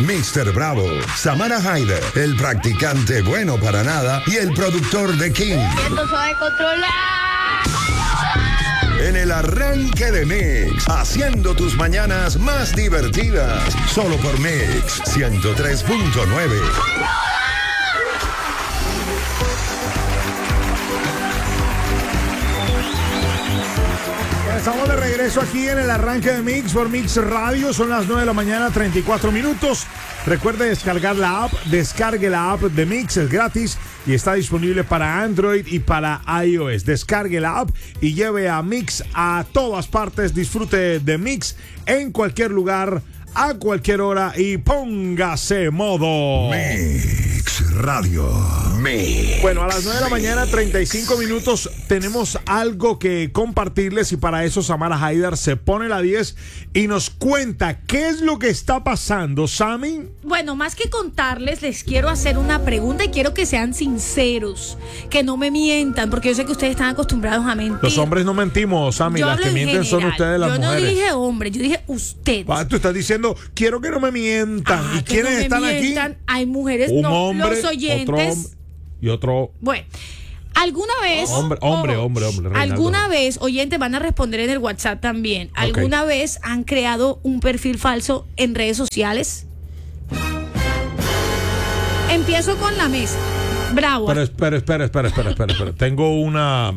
Mr. Bravo, Samara Haider, el practicante bueno para nada y el productor de King. Esto se va a controlar. En el arranque de Mix, haciendo tus mañanas más divertidas. Solo por Mix 103.9. Estamos de regreso aquí en el arranque de Mix por Mix Radio. Son las 9 de la mañana, 34 minutos. Recuerde descargar la app. Descargue la app de Mix, es gratis y está disponible para Android y para iOS. Descargue la app y lleve a Mix a todas partes. Disfrute de Mix en cualquier lugar, a cualquier hora y póngase modo Mix Radio. Mix. Bueno, a las 9 de la mañana, 35 minutos, tenemos algo que compartirles y para eso Samara Haider se pone la 10 y nos cuenta qué es lo que está pasando, Sammy. Bueno, más que contarles, les quiero hacer una pregunta y quiero que sean sinceros, que no me mientan, porque yo sé que ustedes están acostumbrados a mentir. Los hombres no mentimos, Sammy, Yo las hablo que en mienten son general. ustedes las yo mujeres. Yo no dije hombre, yo dije ustedes. Tú estás diciendo, quiero que no me mientan. ¿Y que quiénes no me están mientan. aquí? Hay mujeres, Un no, hombre, los oyentes. otro hombre y otro. Bueno, alguna vez. Hombre, Reinaldo. Alguna vez, oyentes, van a responder en el WhatsApp también. ¿Alguna vez han creado un perfil falso en redes sociales? Empiezo con la mesa. Bravo. Pero espera. Tengo una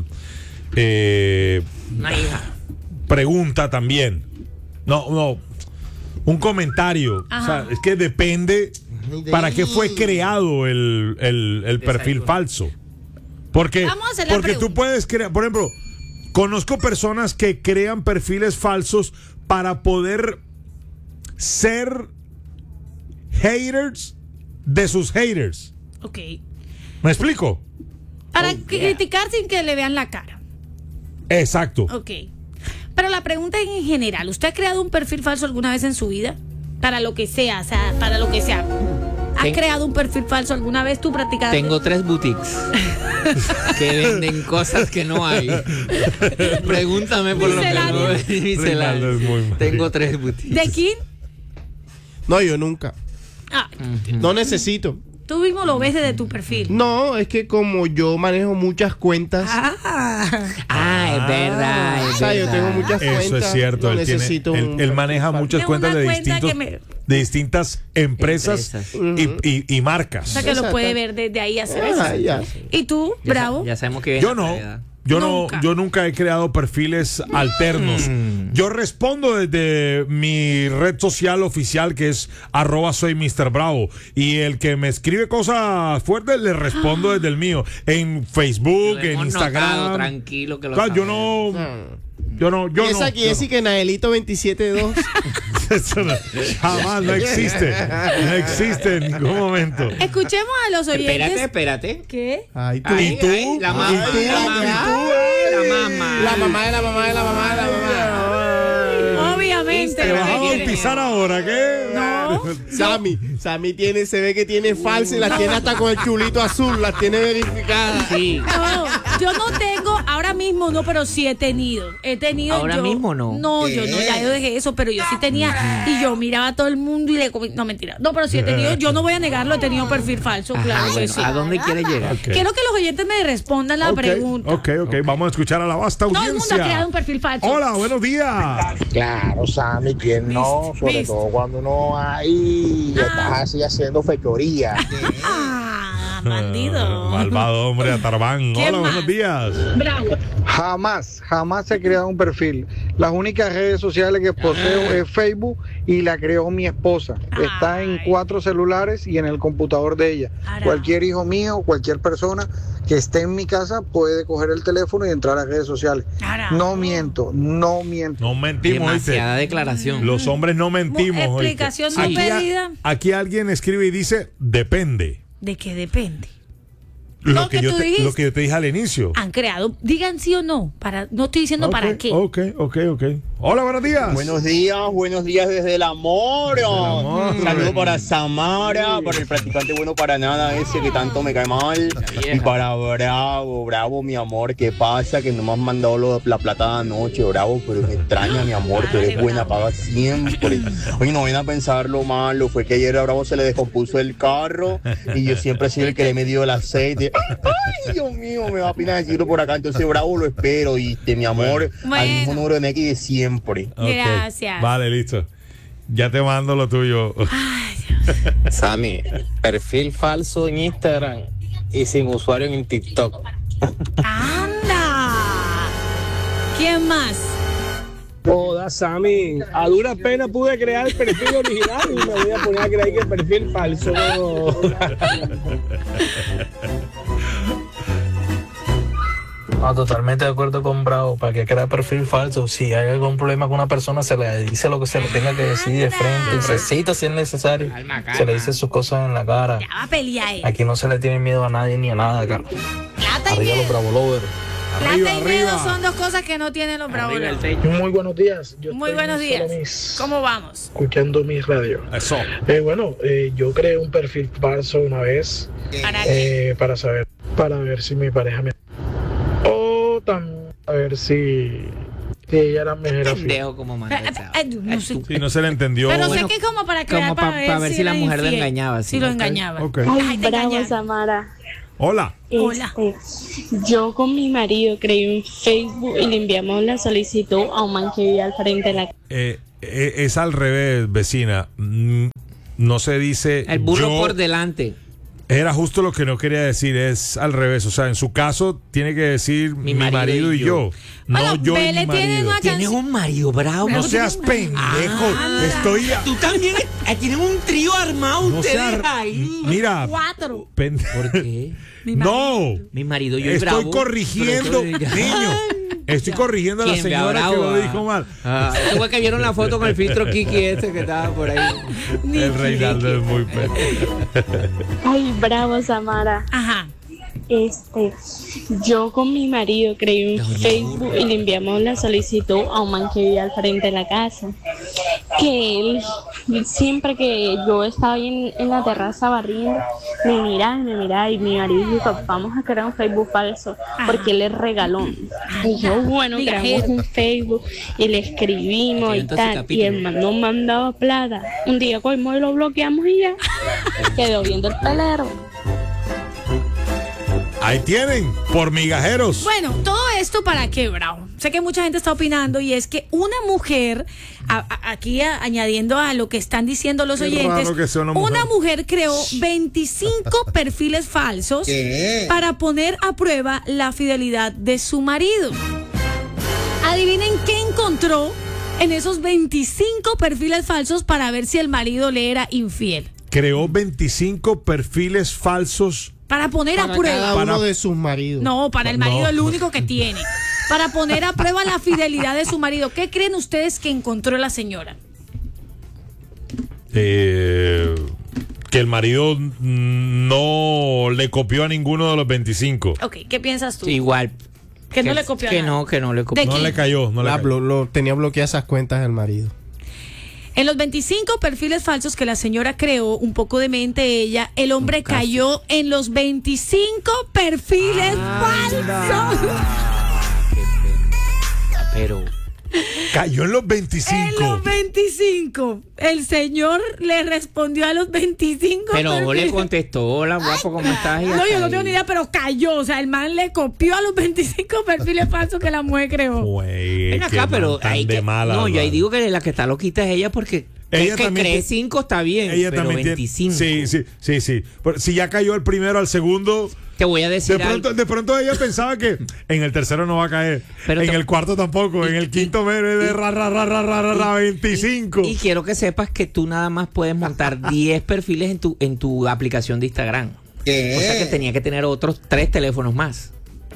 pregunta también. No. Un comentario. O sea, es que depende para qué fue creado el perfil falso. Porque tú puedes crear, por ejemplo, conozco personas que crean perfiles falsos para poder ser haters de sus haters. Ok. ¿Me explico? Para criticar sin que le vean la cara. Exacto. Ok. Pero la pregunta es en general, ¿usted ha creado un perfil falso alguna vez en su vida? Para lo que sea, para lo que sea. ¿Has creado un perfil falso alguna vez tú practicando? Tengo 3 boutiques que venden cosas que no hay. Pregúntame por lo que no es. Tengo 3 boutiques. ¿De quién? No, yo nunca. No necesito. Tú mismo lo ves desde tu perfil. No, es que como yo manejo muchas cuentas. Es verdad. O sea, yo tengo muchas cuentas. Eso es cierto. No necesito él maneja muchas cuentas de distintas empresas y marcas. O sea, que lo puede ver desde ahí hacer eso. Ya. ¿Y tú, Bravo? Ya sabemos que yo no. Yo nunca he creado perfiles alternos. Yo respondo desde mi red social oficial que es @soy Mr. Bravo. Y el que me escribe cosas fuertes le respondo desde el mío. En Facebook, en Instagram. Tranquilo que lo Yo no. ¿Y esa aquí es que Naelito 27.2? Eso jamás, no existe. No existe en ningún momento. Escuchemos a los oyentes. Espérate. ¿Qué? Ay, tú. ¿Y tú? La mamá. La mamá de la mamá de la mamá de la mamá. Obviamente. ¿Te vas a bautizar ahora? ¿Qué? No. Sammy se ve que tiene falsa y las tiene hasta con el chulito azul, las tiene verificadas. Sí. No, yo no tengo, ahora mismo no, pero sí he tenido. Ahora mismo no. No, yo no, ya yo dejé eso, pero yo sí tenía. Y yo miraba a todo el mundo y no, mentira. No, pero sí he tenido, yo no voy a negarlo, he tenido perfil falso, claro que sí. ¿A dónde quiere llegar? Okay. Quiero que los oyentes me respondan la pregunta. Ok, vamos a escuchar a la vasta audiencia. Todo el mundo ha creado un perfil falso. Hola, buenos días. Claro, Sammy, ¿quién no? Sobre todo cuando uno ahí estás así haciendo fechoría. Bandido. Malvado hombre, Atarbán. ¿Quién Hola, más? buenos días. Bravo. Jamás he creado un perfil. Las únicas redes sociales que poseo es Facebook y la creó mi esposa. Está en 4 celulares y en el computador de ella. Cualquier hijo mío, cualquier persona que esté en mi casa puede coger el teléfono y entrar a redes sociales. No miento. No mentimos, Demasiada ¿oíste? declaración. Los hombres no mentimos. Explicación ¿oíste? no pedida. Aquí alguien escribe y dice, depende. ¿De qué depende? Lo que tú yo dijiste. te dije al inicio. Han creado, digan sí o no. No estoy diciendo para qué. Ok. Hola, buenos días. Buenos días desde el amor. Saludos para Samara, para el practicante bueno para nada ese que tanto me cae mal. Y para Bravo, mi amor, ¿qué pasa? Que no me has mandado la plata de anoche, Bravo, pero me extraña, mi amor, tú eres buena, paga siempre. Oye, no ven a pensar lo malo, fue que ayer a Bravo se le descompuso el carro y yo siempre he sido el que le he medido el aceite. Ay, Dios mío, me va a pinar decirlo por acá, entonces Bravo lo espero, mi amor, al mismo número de Neki de siempre. Okay. Gracias. Vale, listo. Ya te mando lo tuyo. Ay, Dios. Sammy, perfil falso en Instagram y sin usuario en TikTok. ¡Anda! ¿Quién más? Joda, Sammy, a dura pena pude crear el perfil original y me voy a poner a creer que el perfil falso. No, totalmente de acuerdo con Bravo. ¿Para qué crear perfil falso? Si hay algún problema con una persona, se le dice lo que se le tenga que decir de frente. Recita si es necesario. Se le dice sus cosas en la cara. Ya va a pelear él. Aquí no se le tiene miedo a nadie ni a nada, cara. Arriba los Bravo Lovers. Plata y miedo son dos cosas que no tienen los Bravo Lovers. Muy buenos días. Muy buenos días. ¿Cómo vamos? Escuchando mi radio. Eso. Yo creé un perfil falso una vez para ver si mi pareja me... O también a ver si ella era mejor así. Como manda, No sé. Sí, no se le entendió. Pero sé que como para crear, para ver si la mujer lo infiel. engañaba. Si lo engañaba. Okay. Ay, bravo, Samara. Hola. Hola. Yo con mi marido creí un Facebook y le enviamos la solicitud a un man que vivía al frente de la casa. Es al revés, vecina. No se dice. El burro yo, por delante. Era justo lo que no quería decir, es al revés. O sea, en su caso tiene que decir mi marido y yo. Bueno, No yo y Vele mi tiene marido. una Tienes un marido bravo. No seas pendejo. Estoy. Tú también tienes un trío armado. No Ustedes seas. ahí. Mira. 4. ¿Por qué? No. Mi marido, yo y Bravo. Estoy corrigiendo, niño. Estoy corrigiendo a la señora que lo dijo mal. Este fue que vieron la foto con el filtro Kiki este que estaba por ahí. El Reinaldo es muy pendejo. Ay, bravo, Samara. Ajá. Yo con mi marido creí un Facebook y le enviamos la solicitud a un man que vivía al frente de la casa. Que él, siempre que yo estaba ahí en la terraza barriendo, me miraba y mi marido dijo, vamos a crear un Facebook falso porque él es regalón. Y yo, bueno, creamos un Facebook y le escribimos y tal. Y el man no mandaba plata. Un día cogimos y lo bloqueamos y ya quedó viendo el pelero. Ahí tienen, por migajeros. Bueno, todo esto para qué, Bravo. Sé que mucha gente está opinando y es que una mujer, aquí añadiendo a lo que están diciendo los oyentes, una mujer creó 25 perfiles falsos para poner a prueba la fidelidad de su marido. Adivinen qué encontró en esos 25 perfiles falsos para ver si el marido le era infiel. Creó 25 perfiles falsos para poner a prueba. Cada uno de sus maridos. No, para el marido el único que tiene. Para poner a prueba la fidelidad de su marido. ¿Qué creen ustedes que encontró la señora? Que el marido no le copió a ninguno de los 25. Ok, ¿qué piensas tú? Igual. Que no le copió a nada. Que no le copió. No le cayó. Tenía bloqueadas esas cuentas del marido. En los 25 perfiles falsos que la señora creó, un poco de mente ella, el hombre cayó en los 25 perfiles falsos. Qué pena. Pero cayó en los 25. En los 25. El señor le respondió a los 25. Pero perfiles. le contestó, hola guapo, ¿cómo estás? No, yo no tengo ni idea, pero cayó. O sea, el man le copió a los 25 perfiles falsos que la mujer creó. Ven acá, pero hay que, no, yo ahí digo que la que está loquita es ella porque ella que cree 5 está bien, ella pero también 25. Sí. Pero si ya cayó el primero, al segundo... Te voy a decir de pronto ella pensaba que en el tercero no va a caer, pero en el cuarto tampoco, en el quinto menos de 25. Y quiero que sepas que tú nada más puedes montar 10 perfiles en tu aplicación de Instagram. O sea que tenía que tener otros 3 teléfonos más.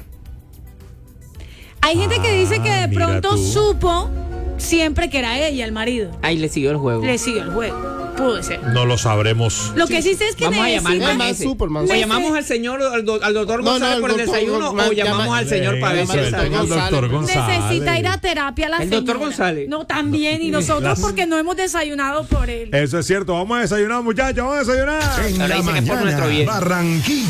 Hay gente que dice que de pronto supo siempre que era ella el marido. Ahí le siguió el juego. Le siguió el juego. pudo ser. No lo sabremos. Lo que sí sé es que vamos a llamar Superman. ¿O llamamos al señor, al doctor González por el desayuno o llamamos al señor para ver si el doctor González. Necesita ir a terapia la señora. El doctor González. No, también. Y nosotros porque no hemos desayunado por él. Eso es cierto. Vamos a desayunar, muchachos. Vamos a desayunar. En la mañana, Barranquilla.